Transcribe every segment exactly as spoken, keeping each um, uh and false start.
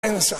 vergüenza.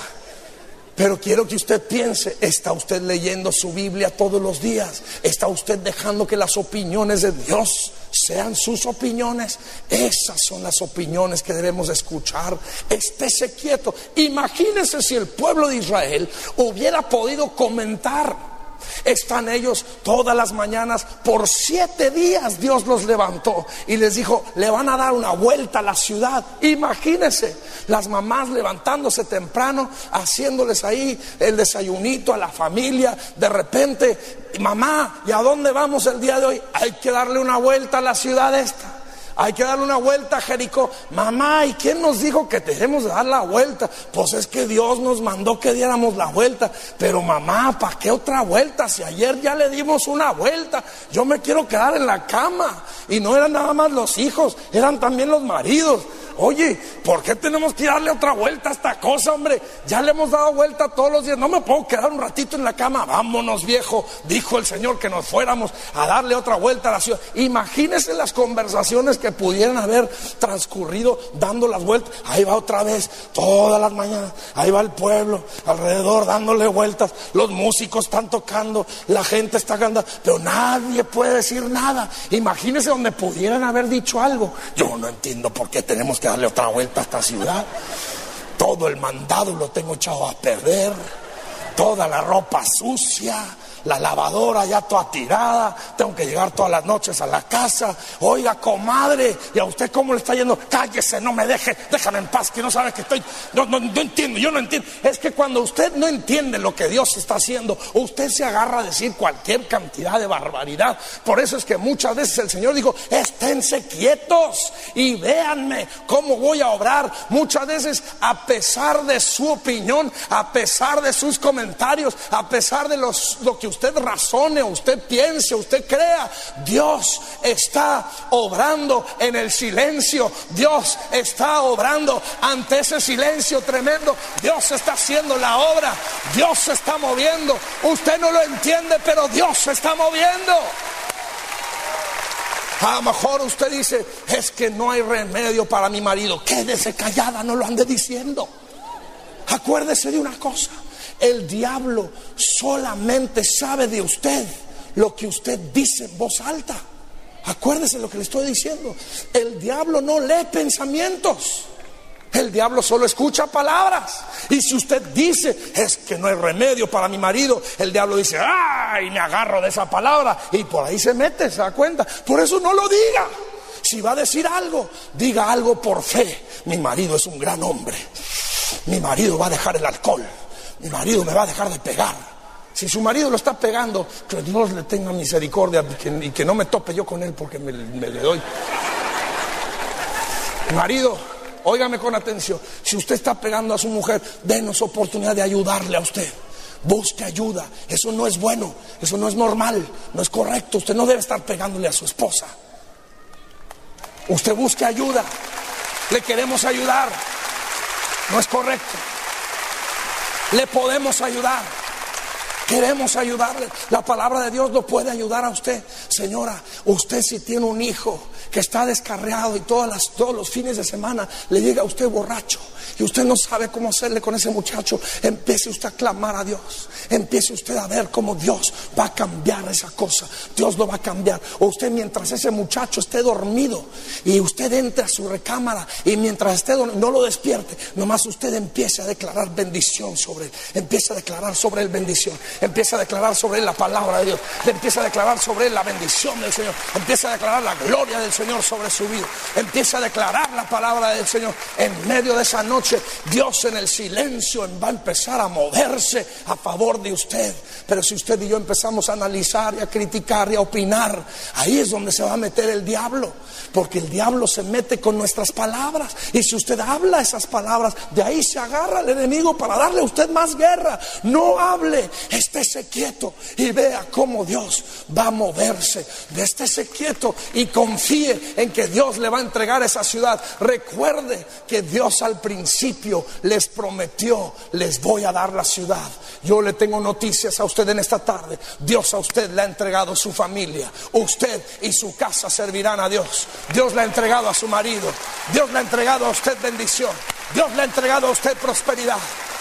Pero quiero que usted piense, ¿está usted leyendo su Biblia todos los días? ¿Está usted dejando que las opiniones de Dios sean sus opiniones? Esas son las opiniones que debemos escuchar. Estése quieto. Imagínese si el pueblo de Israel hubiera podido comentar. Están ellos todas las mañanas, por siete días Dios los levantó y les dijo, le van a dar una vuelta a la ciudad. Imagínense las mamás levantándose temprano, haciéndoles ahí el desayunito a la familia. De repente, mamá, ¿y a dónde vamos el día de hoy? Hay que darle una vuelta a la ciudad esta. Hay que darle una vuelta a Jericó. Mamá, ¿y quién nos dijo que tenemos que dar la vuelta? Pues es que Dios nos mandó que diéramos la vuelta. Pero mamá, ¿para qué otra vuelta? Si ayer ya le dimos una vuelta. Yo me quiero quedar en la cama. Y no eran nada más los hijos, eran también los maridos. Oye, ¿por qué tenemos que darle otra vuelta a esta cosa, hombre? Ya le hemos dado vuelta todos los días. No me puedo quedar un ratito en la cama. Vámonos, viejo. Dijo el Señor que nos fuéramos a darle otra vuelta a la ciudad. Imagínense las conversaciones que pudieran haber transcurrido dando las vueltas. Ahí va otra vez, todas las mañanas. Ahí va el pueblo alrededor dándole vueltas. Los músicos están tocando, la gente está cantando, pero nadie puede decir nada. Imagínense donde pudieran haber dicho algo. Yo no entiendo por qué tenemos que darle otra vuelta a esta ciudad. Todo el mandado lo tengo echado a perder, toda la ropa sucia, la lavadora ya toda tirada, tengo que llegar todas las noches a la casa. Oiga, comadre, ¿y a usted cómo le está yendo? Cállese, no me deje, déjame en paz, que no sabe que estoy, no, no, no entiendo, yo no entiendo. Es que cuando usted no entiende lo que Dios está haciendo, usted se agarra a decir cualquier cantidad de barbaridad. Por eso es que muchas veces el Señor dijo, esténse quietos y véanme cómo voy a obrar. Muchas veces, a pesar de su opinión, a pesar de sus comentarios, a pesar de los, lo que usted razone, usted piense, usted crea, Dios está obrando en el silencio. Dios está obrando ante ese silencio tremendo. Dios está haciendo la obra. Dios se está moviendo. Usted no lo entiende, pero Dios se está moviendo. A lo mejor usted dice, es que no hay remedio para mi marido. Quédese callada, no lo ande diciendo. Acuérdese de una cosa. El diablo solamente sabe de usted lo que usted dice en voz alta. Acuérdese de lo que le estoy diciendo. El diablo no lee pensamientos. El diablo solo escucha palabras. Y si usted dice, es que no hay remedio para mi marido, el diablo dice, ay, me agarro de esa palabra. Y por ahí se mete, se da cuenta. Por eso no lo diga. Si va a decir algo, diga algo por fe. Mi marido es un gran hombre. Mi marido va a dejar el alcohol. Mi marido me va a dejar de pegar. Si su marido lo está pegando, que Dios le tenga misericordia y que, y que no me tope yo con él porque me, me le doy. Marido, óigame con atención. Si usted está pegando a su mujer, denos oportunidad de ayudarle a usted. Busque ayuda. Eso no es bueno, eso no es normal, no es correcto. Usted no debe estar pegándole a su esposa. Usted busque ayuda. Le queremos ayudar. No es correcto. Le podemos ayudar. Queremos ayudarle. La palabra de Dios lo puede ayudar a usted. Señora, usted si tiene un hijo que está descarriado y todas las, todos los fines de semana le llega a usted borracho y usted no sabe cómo hacerle con ese muchacho, empiece usted a clamar a Dios. Empiece usted a ver cómo Dios va a cambiar esa cosa. Dios lo va a cambiar. O usted, mientras ese muchacho esté dormido y usted entre a su recámara y mientras esté dormido, no lo despierte, nomás usted empiece a declarar bendición sobre él. Empiece a declarar sobre él bendición. Empieza a declarar sobre él la palabra de Dios. Empieza a declarar sobre él la bendición del Señor. Empieza a declarar la gloria del Señor sobre su vida. Empieza a declarar la palabra del Señor. En medio de esa noche, Dios en el silencio va a empezar a moverse a favor de usted. Pero si usted y yo empezamos a analizar y a criticar y a opinar, ahí es donde se va a meter el diablo. Porque el diablo se mete con nuestras palabras. Y si usted habla esas palabras, de ahí se agarra el enemigo para darle a usted más guerra. No hable. Estése quieto y vea cómo Dios va a moverse. Estése quieto y confíe en que Dios le va a entregar esa ciudad. Recuerde que Dios al principio principio les prometió: les voy a dar la ciudad. Yo le tengo noticias a usted en esta tarde. Dios a usted le ha entregado su familia. Usted y su casa servirán a Dios. Dios le ha entregado a su marido. Dios le ha entregado a usted bendición. Dios le ha entregado a usted prosperidad.